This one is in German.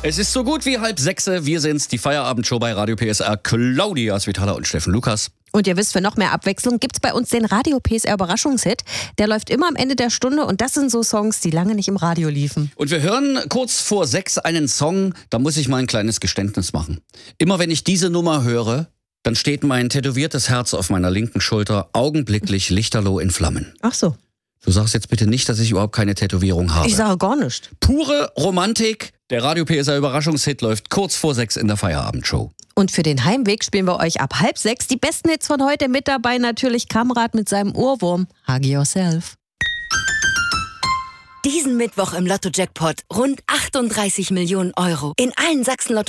Es ist so gut wie 5:30. Wir sind's, die Feierabendshow bei Radio PSR. Claudia Svitala und Steffen Lukas. Und ihr wisst, für noch mehr Abwechslung gibt's bei uns den Radio PSR Überraschungshit. Der läuft immer am Ende der Stunde und das sind so Songs, die lange nicht im Radio liefen. Und wir hören kurz vor 6 einen Song, da muss ich mal ein kleines Geständnis machen. Immer wenn ich diese Nummer höre, dann steht mein tätowiertes Herz auf meiner linken Schulter augenblicklich lichterloh in Flammen. Ach so. Du sagst jetzt bitte nicht, dass ich überhaupt keine Tätowierung habe. Ich sage gar nicht. Pure Romantik. Der Radio PSR Überraschungshit läuft kurz vor 6 in der Feierabendshow. Und für den Heimweg spielen wir euch ab 5:30 die besten Hits von heute. Mit dabei natürlich Kamrat mit seinem Ohrwurm. Hug yourself. Diesen Mittwoch im Lotto-Jackpot rund 38 Millionen Euro. In allen Sachsen-Lotto